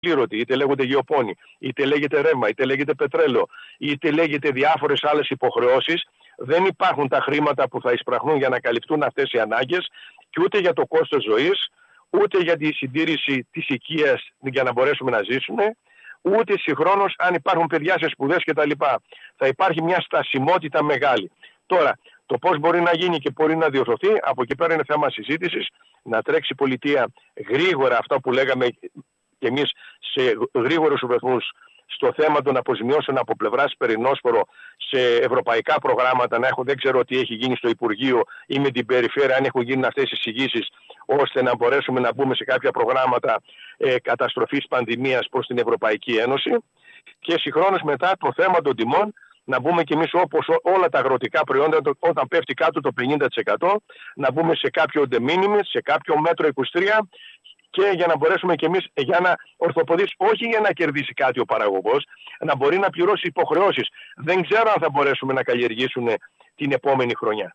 πλήρωτη, είτε λέγονται γεωπόνοι, είτε λέγεται ρεύμα, είτε λέγεται πετρέλαιο, είτε λέγεται διάφορες άλλες υποχρεώσεις, δεν υπάρχουν τα χρήματα που θα εισπραχνούν για να καλυφθούν αυτές οι ανάγκες και ούτε για το κόστος ζωής, ούτε για τη συντήρηση της οικίας για να μπορέσουμε να ζήσουμε, ούτε συγχρόνως αν υπάρχουν παιδιά σε σπουδές κτλ. Θα υπάρχει μια στασιμότητα μεγάλη. Τώρα, το πώς μπορεί να γίνει και μπορεί να διορθωθεί, από εκεί πέρα είναι θέμα συζήτησης, να τρέξει η πολιτεία γρήγορα, αυτά που λέγαμε και εμείς, σε γρήγορους βαθμούς στο θέμα των αποζημιώσεων από πλευράς Περινόσπορο σε ευρωπαϊκά προγράμματα, να έχουν, δεν ξέρω τι έχει γίνει στο Υπουργείο ή με την Περιφέρεια, αν έχουν γίνει αυτές οι εισηγήσεις, ώστε να μπορέσουμε να μπούμε σε κάποια προγράμματα καταστροφής πανδημίας προς την Ευρωπαϊκή Ένωση. Και συγχρόνως μετά το θέμα των τιμών, να μπούμε κι εμείς όπως όλα τα αγροτικά προϊόντα, όταν πέφτει κάτω το 50%, να μπούμε σε κάποιο de minimis, σε κάποιο μέτρο 23, και για να μπορέσουμε κι εμείς για να ορθοποδήσει, όχι για να κερδίσει κάτι ο παραγωγός, να μπορεί να πληρώσει υποχρεώσεις. Δεν ξέρω αν θα μπορέσουμε να καλλιεργήσουμε την επόμενη χρονιά.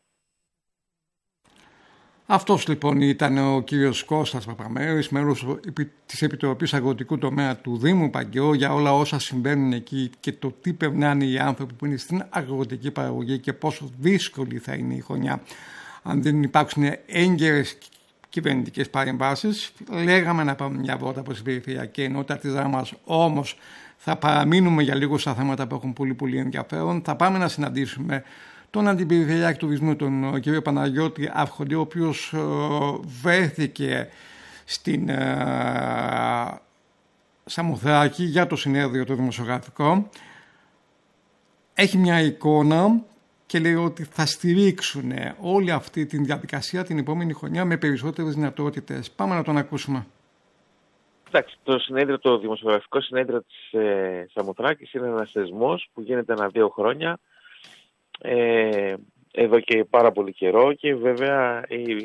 Αυτός λοιπόν ήταν ο κύριος Κώστας Παπαμέρης, μέλος της Επιτροπής Αγροτικού Τομέα του Δήμου Παγκαιό, για όλα όσα συμβαίνουν εκεί και το τι περνάνε οι άνθρωποι που είναι στην αγροτική παραγωγή και πόσο δύσκολη θα είναι η χρονιά αν δεν υπάρξουν έγκαιρες κυβερνητικές παρεμβάσεις. Λέγαμε να πάμε μια βόλτα προς την περιφερειακή ενότητα της ΡΑΜΑΣ, όμως θα παραμείνουμε για λίγο στα θέματα που έχουν πολύ ενδιαφέρον. Θα πάμε να συναντήσουμε τον Αντιπεριφερειάρχη Τουρισμού, τον κ. Παναγιώτη Αυχοντή, ο οποίος βρέθηκε στην Σαμοθράκη για το συνέδριο το δημοσιογραφικό. Έχει μια εικόνα και λέει ότι θα στηρίξουν όλη αυτή τη διαδικασία την επόμενη χρονιά με περισσότερες δυνατότητες. Πάμε να τον ακούσουμε. Εντάξει, το συνέδριο, το δημοσιογραφικό συνέδριο της Σαμοθράκης είναι ένας θεσμός που γίνεται ανά 2 χρόνια εδώ και πάρα πολύ καιρό, και βέβαια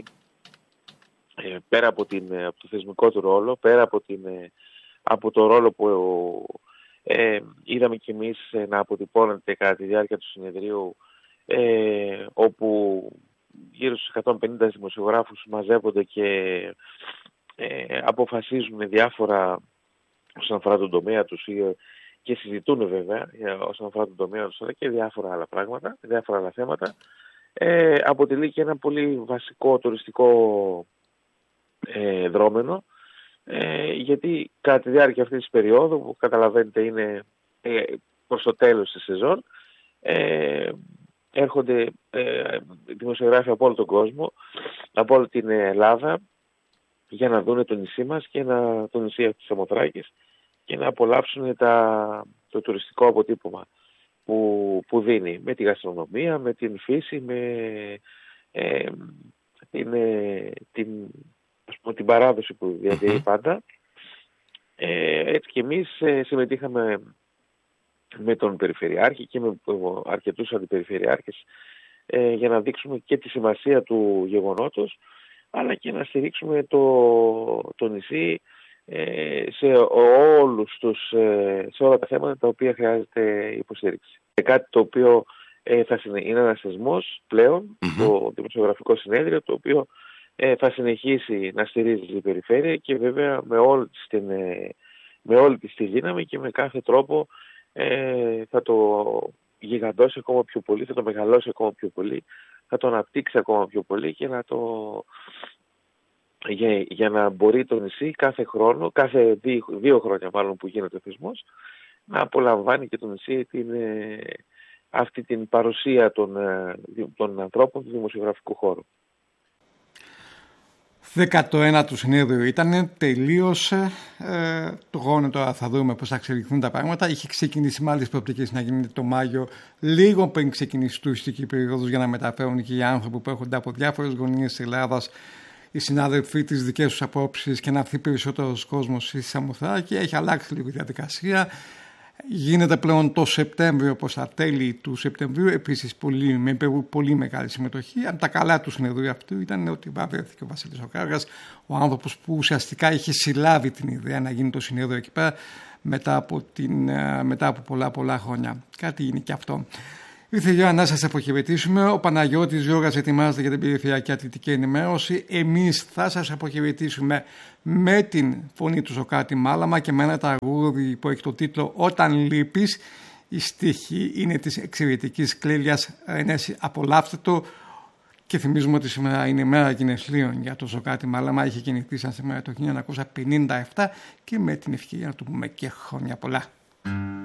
πέρα από το θεσμικό του ρόλο, πέρα από το ρόλο που είδαμε κι εμείς να αποτυπώνεται κατά τη διάρκεια του συνεδρίου, όπου γύρω στους 150 δημοσιογράφους μαζεύονται και αποφασίζουν διάφορα όσον αφορά τον τομέα τους και συζητούν βέβαια όσον αφορά τον τομέα τους, αλλά και διάφορα άλλα πράγματα, διάφορα άλλα θέματα, αποτελεί και ένα πολύ βασικό τουριστικό δρόμενο, γιατί κατά τη διάρκεια αυτής της περίοδου, που καταλαβαίνετε είναι προς το τέλος της σεζόν, έρχονται δημοσιογράφοι από όλο τον κόσμο, από όλη την Ελλάδα, για να δούνε το νησί μας και το νησί της Σαμοθράκης, και να απολαύσουν το τουριστικό αποτύπωμα που δίνει, με τη γαστρονομία, με την φύση, με την παράδοση που διατηρεί πάντα. Έτσι και εμείς συμμετείχαμε με τον Περιφερειάρχη και με αρκετούς αντιπεριφερειάρχες για να δείξουμε και τη σημασία του γεγονότος, αλλά και να στηρίξουμε το νησί σε όλα τα θέματα τα οποία χρειάζεται υποστήριξη. Κάτι το οποίο είναι ένας θεσμός πλέον, το Δημοσιογραφικό Συνέδριο, το οποίο θα συνεχίσει να στηρίζει την περιφέρεια και βέβαια με όλη της τη δύναμη και με κάθε τρόπο θα το γιγαντώσει ακόμα πιο πολύ, θα το μεγαλώσει ακόμα πιο πολύ, θα το αναπτύξει ακόμα πιο πολύ και για να μπορεί το νησί κάθε χρόνο, κάθε 2 χρόνια μάλλον που γίνεται ο θεσμός, να απολαμβάνει και το νησί αυτή την παρουσία των ανθρώπων του δημοσιογραφικού χώρου. 19 του συνέδριο ήταν, τελείωσε. Το χρόνο τώρα θα δούμε πώς θα εξελιχθούν τα πράγματα. Είχε ξεκινήσει με άλλες προοπτικές να γίνεται το Μάιο, λίγο πριν ξεκινήσει η τουριστική περίοδος, για να μεταφέρουν και οι άνθρωποι που έρχονται από διάφορες γωνίες της Ελλάδας, οι συνάδελφοι, τις δικές τους απόψεις και να έρθει περισσότερος κόσμος στη Σαμοθράκη. Έχει αλλάξει λίγο η διαδικασία. Γίνεται πλέον το Σεπτέμβριο, προς τα τέλη του Σεπτεμβρίου, επίσης με πολύ μεγάλη συμμετοχή. Από τα καλά του συνεδρίου αυτού ήταν ότι βρέθηκε ο Βασίλης ο Κάργας, ο άνθρωπος που ουσιαστικά είχε συλλάβει την ιδέα να γίνει το συνέδριο εκεί πέρα μετά από πολλά χρόνια. Κάτι είναι και αυτό. Ήρθε η ώρα να σας αποχαιρετήσουμε. Ο Παναγιώτης Γιώργας ετοιμάζεται για την περιφερειακή αθλητική ενημέρωση. Εμείς θα σας αποχαιρετήσουμε με την φωνή του Σωκράτη Μάλαμα και με ένα τραγούδι που έχει το τίτλο «Όταν λείπεις». Η στίχη είναι της εξαιρετικής Κλέλιας Ρενέση. Απολαύστε το. Και θυμίζουμε ότι σήμερα είναι η μέρα γενεθλίων για το Σωκράτη Μάλαμα. Είχε γεννηθεί σαν σήμερα το 1957 και με την ευκαιρία να του πούμε και χρόνια πολλά.